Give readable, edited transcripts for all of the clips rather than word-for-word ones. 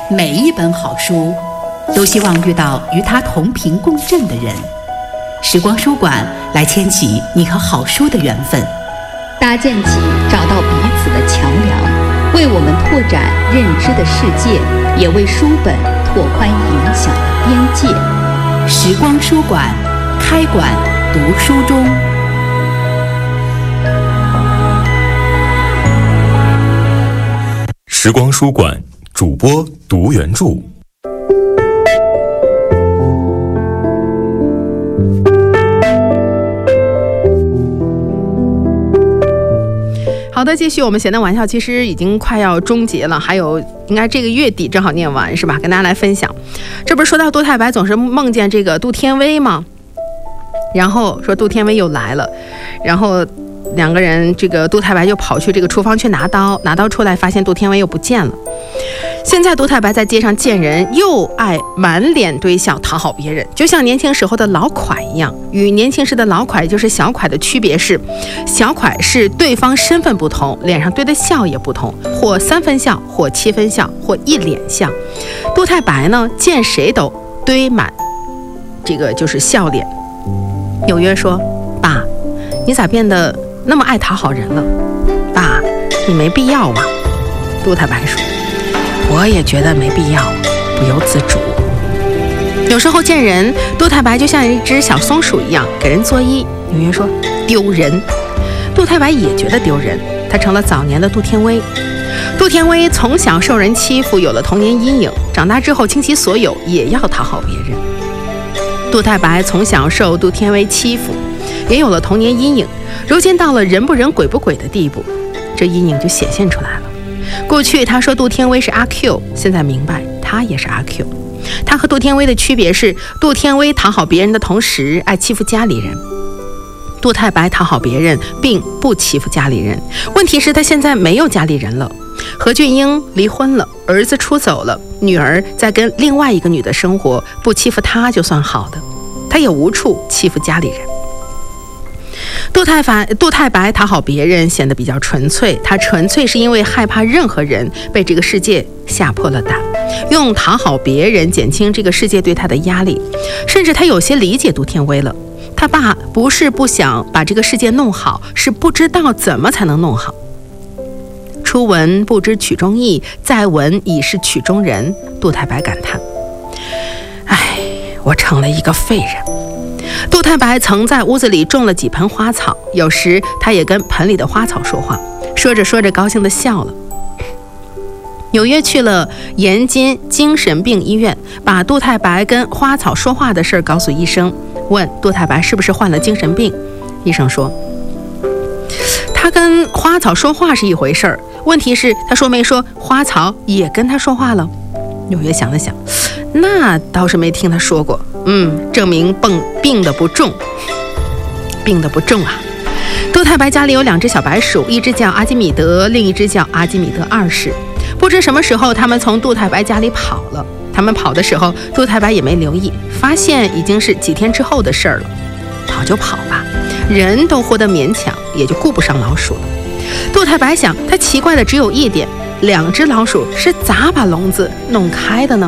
每一本好书都希望遇到与它同频共振的人。时光书馆来牵起你和好书的缘分， 搭建起找到彼此的桥梁，为我们拓展认知的世界，也为书本拓宽影响的边界。 时光书馆，开馆读书中。 时光书馆主播读原著。 好的，继续我们闲的玩笑，其实已经快要终结了，还有应该这个月底正好念完是吧？跟大家来分享，这不是说到杜太白总是梦见这个杜天威吗？然后说杜天威又来了，然后两个人这个杜太白就跑去这个厨房去拿刀出来，发现杜天威又不见了。现在杜太白在街上见人又爱满脸堆笑讨好别人，就像年轻时候的老蒯一样。与年轻时的老蒯就是小蒯的区别是，小蒯是对方身份不同，脸上堆的笑也不同，或3分笑，或7分笑，或一脸笑。杜太白呢，见谁都堆满这个就是笑脸。有约说：“爸，你咋变得那么爱讨好人了？爸，你没必要嘛。”杜太白说：“我也觉得没必要，不由自主。”有时候见人，杜太白就像一只小松鼠一样给人作揖。有约说：“丢人。”杜太白也觉得丢人，他成了早年的杜天威。杜天威从小受人欺负，有了童年阴影，长大之后倾其所有也要讨好别人。杜太白从小受杜天威欺负，也有了童年阴影，如今到了人不人鬼不鬼的地步，这阴影就显现出来了。过去他说杜天威是阿 Q， 现在明白他也是阿 Q。他和杜天威的区别是，杜天威讨好别人的同时爱欺负家里人，杜太白讨好别人并不欺负家里人。问题是他现在没有家里人了，何俊英离婚了，儿子出走了，女儿在跟另外一个女的生活，不欺负他就算好的，他也无处欺负家里人。杜太白讨好别人显得比较纯粹，他纯粹是因为害怕任何人被这个世界吓破了胆，用讨好别人减轻这个世界对他的压力。甚至他有些理解杜天威了，他爸不是不想把这个世界弄好，是不知道怎么才能弄好。初闻不知曲中意，再闻已是曲中人。杜太白感叹：“哎，我成了一个废人。”杜太白曾在屋子里种了几盆花草，有时他也跟盆里的花草说话，说着说着高兴地笑了。有约去了延津精神病医院，把杜太白跟花草说话的事告诉医生，问杜太白是不是患了精神病。医生说，他跟花草说话是一回事儿，问题是他说没说花草也跟他说话了。有约想了想，那倒是没听他说过，证明病得不重啊。杜太白家里有2只小白鼠，一只叫阿基米德，另一只叫阿基米德2世。不知什么时候他们从杜太白家里跑了，他们跑的时候杜太白也没留意，发现已经是几天之后的事儿了。跑就跑吧，人都活得勉强，也就顾不上老鼠了。杜太白想，他奇怪的只有一点，2只老鼠是咋把笼子弄开的呢？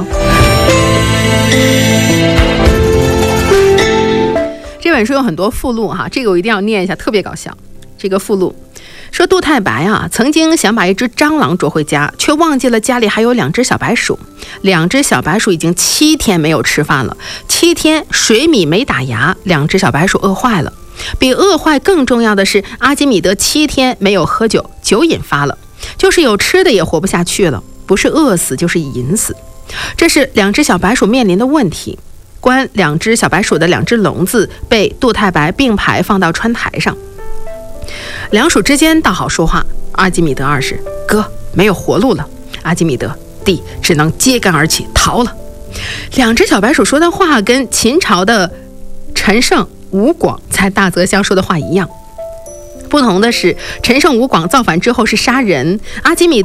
这本书有很多附录哈，这个我一定要念一下，特别搞笑。这个附录说，杜太白曾经想把一只蟑螂捉回家，却忘记了家里还有2只小白鼠。2只小白鼠已经7天没有吃饭了，7天水米没打牙，2只小白鼠饿坏了。比饿坏更重要的是，阿基米德7天没有喝酒，酒瘾发了，就是有吃的也活不下去了，不是饿死就是饮死。这是2只小白鼠面临的问题。关2只小白鼠的2只笼子被杜太白并排放到窗台上。2鼠之间倒好说话，阿基米德2世，哥没有活路了，阿基米德弟只能揭竿而起逃了。2只小白鼠说的话跟秦朝的陈胜吴广在大泽乡说的话一样，不同的是陈胜吴广造反之后是杀人，阿基米